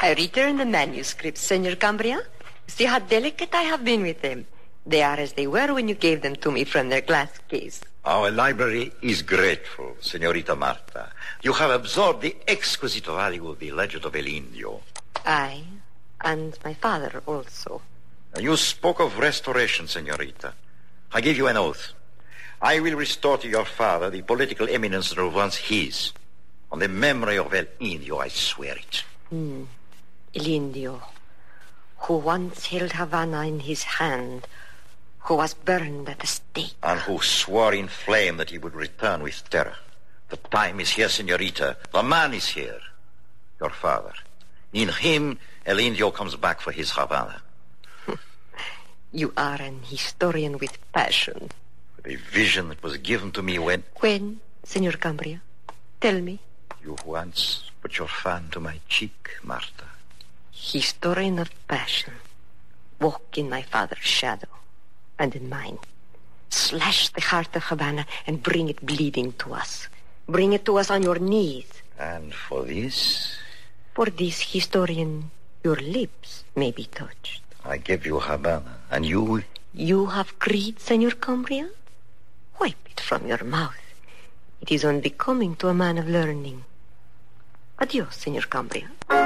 I returned the manuscripts, Senor Cambria. See how delicate I have been with them. They are as they were when you gave them to me from their glass case. Our library is grateful, Senorita Marta. You have absorbed the exquisite value of the legend of El Indio. I, and my father also. You spoke of restoration, Senorita. I give you an oath. I will restore to your father the political eminence that was once his. On the memory of El Indio, I swear it. El Indio, who once held Havana in his hand, who was burned at the stake. And who swore in flame that he would return with terror. The time is here, Senorita. The man is here. Your father. In him, El Indio comes back for his Havana. You are an historian with passion. The vision that was given to me when... When, Senor Cambria? Tell me. You once put your fan to my cheek, Marta. Historian of passion. Walk in my father's shadow. And in mine. Slash the heart of Havana and bring it bleeding to us. Bring it to us on your knees. And for this? For this, historian, your lips may be touched. I give you Havana, and you... You have greed, Senor Cambria? Wipe it from your mouth. It is unbecoming to a man of learning. Adios, Senor Cambria.